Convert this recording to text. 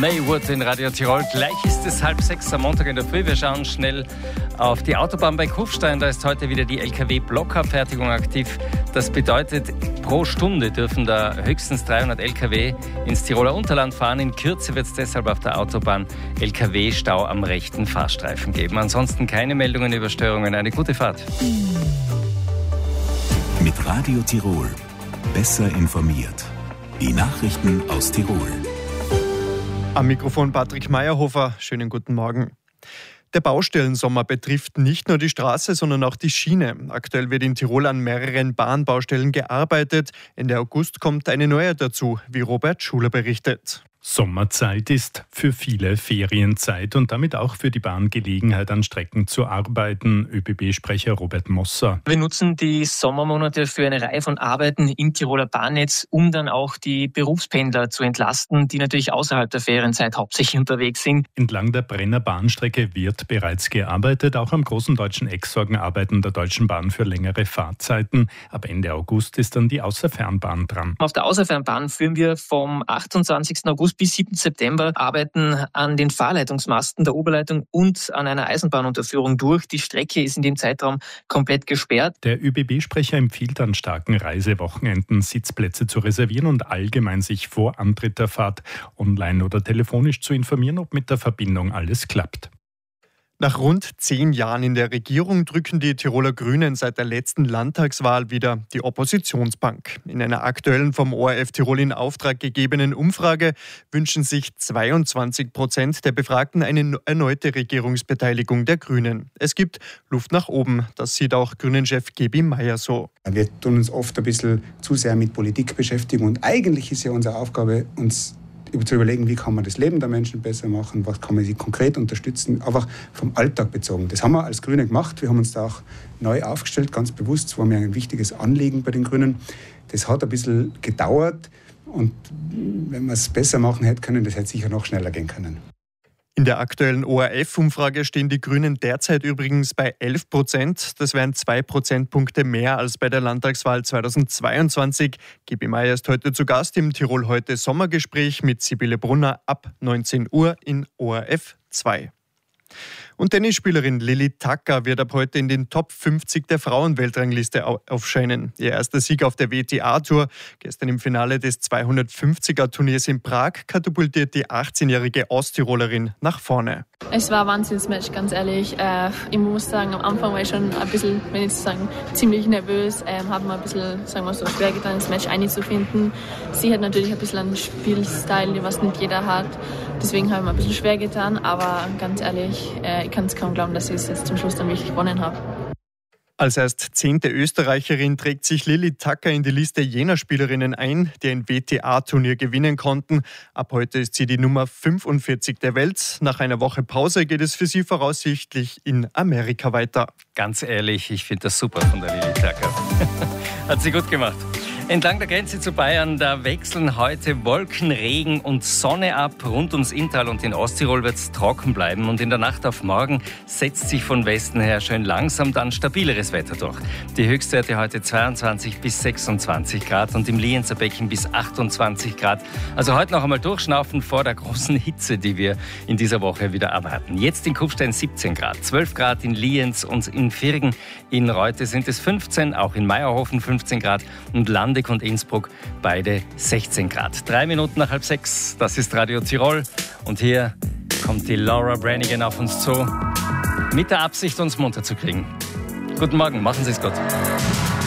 Maywood in Radio Tirol. Gleich ist es 5:30 am Montag in der Früh. Wir schauen schnell auf die Autobahn bei Kufstein. Da ist heute wieder die LKW-Blockabfertigung aktiv. Das bedeutet, pro Stunde dürfen da höchstens 300 LKW ins Tiroler Unterland fahren. In Kürze wird es deshalb auf der Autobahn LKW-Stau am rechten Fahrstreifen geben. Ansonsten keine Meldungen über Störungen. Eine gute Fahrt. Mit Radio Tirol. Besser informiert. Die Nachrichten aus Tirol. Am Mikrofon Patrick Meyerhofer. Schönen guten Morgen. Der Baustellensommer betrifft nicht nur die Straße, sondern auch die Schiene. Aktuell wird in Tirol an mehreren Bahnbaustellen gearbeitet. Ende August kommt eine neue dazu, wie Robert Schuler berichtet. Sommerzeit ist für viele Ferienzeit und damit auch für die Bahn Gelegenheit, an Strecken zu arbeiten. ÖBB-Sprecher Robert Mosser. Wir nutzen die Sommermonate für eine Reihe von Arbeiten im Tiroler Bahnnetz, um dann auch die Berufspendler zu entlasten, die natürlich außerhalb der Ferienzeit hauptsächlich unterwegs sind. Entlang der Brenner Bahnstrecke wird bereits gearbeitet. Auch am großen deutschen Ecksorgenarbeiten der Deutschen Bahn für längere Fahrzeiten. Ab Ende August ist dann die Außerfernbahn dran. Auf der Außerfernbahn führen wir vom 28. August bis 7. September Arbeiten an den Fahrleitungsmasten der Oberleitung und an einer Eisenbahnunterführung durch. Die Strecke ist in dem Zeitraum komplett gesperrt. Der ÖBB-Sprecher empfiehlt an starken Reisewochenenden, Sitzplätze zu reservieren und allgemein sich vor Antritt der Fahrt online oder telefonisch zu informieren, ob mit der Verbindung alles klappt. Nach rund 10 Jahren in der Regierung drücken die Tiroler Grünen seit der letzten Landtagswahl wieder die Oppositionsbank. In einer aktuellen vom ORF Tirol in Auftrag gegebenen Umfrage wünschen sich 22% der Befragten eine erneute Regierungsbeteiligung der Grünen. Es gibt Luft nach oben, das sieht auch Grünen-Chef Gebi Meier so. Wir tun uns oft ein bisschen zu sehr mit Politik beschäftigen und eigentlich ist ja unsere Aufgabe, uns zu überlegen, wie kann man das Leben der Menschen besser machen, was kann man sie konkret unterstützen, einfach vom Alltag bezogen. Das haben wir als Grüne gemacht. Wir haben uns da auch neu aufgestellt, ganz bewusst. Das war mir ein wichtiges Anliegen bei den Grünen. Das hat ein bisschen gedauert und wenn wir es besser machen hätte können, das hätte sicher noch schneller gehen können. In der aktuellen ORF-Umfrage stehen die Grünen derzeit übrigens bei 11%. Das wären 2 Prozentpunkte mehr als bei der Landtagswahl 2022. Gebi Meier ist heute zu Gast im Tirol heute Sommergespräch mit Sibylle Brunner ab 19 Uhr in ORF 2. Und Tennisspielerin Lili Tacka wird ab heute in den Top 50 der Frauenweltrangliste aufscheinen. Ihr erster Sieg auf der WTA-Tour, gestern im Finale des 250er-Turniers in Prag, katapultiert die 18-jährige Osttirolerin nach vorne. Es war ein Wahnsinnsmatch, ganz ehrlich. Ich muss sagen, am Anfang war ich schon ein bisschen, wenn ich sagen, ziemlich nervös. Hat mir ein bisschen, sagen wir so, schwer getan, das Match einzufinden. Sie hat natürlich ein bisschen einen Spielstil, was nicht jeder hat. Deswegen habe ich mir ein bisschen schwer getan. Aber ganz ehrlich, ich kann es kaum glauben, dass ich es jetzt zum Schluss dann wirklich gewonnen habe. Als erst 10. Österreicherin trägt sich Lili Tacka in die Liste jener Spielerinnen ein, die ein WTA-Turnier gewinnen konnten. Ab heute ist sie die Nummer 45 der Welt. Nach einer Woche Pause geht es für sie voraussichtlich in Amerika weiter. Ganz ehrlich, ich finde das super von der Lili Tacka. Hat sie gut gemacht. Entlang der Grenze zu Bayern, da wechseln heute Wolken, Regen und Sonne ab. Rund ums Inntal und in Osttirol wird es trocken bleiben. Und in der Nacht auf morgen setzt sich von Westen her schön langsam dann stabileres Wetter durch. Die Höchstwerte heute 22 bis 26 Grad und im Lienzer Becken bis 28 Grad. Also heute noch einmal durchschnaufen vor der großen Hitze, die wir in dieser Woche wieder erwarten. Jetzt in Kufstein 17 Grad, 12 Grad in Lienz und in Virgen. In Reute sind es 15, auch in Meierhofen 15 Grad und Landeck und Innsbruck beide 16 Grad. 3 Minuten nach 5:30, das ist Radio Tirol. Und hier kommt die Laura Branigan auf uns zu, mit der Absicht, uns munter zu kriegen. Guten Morgen, machen Sie es gut.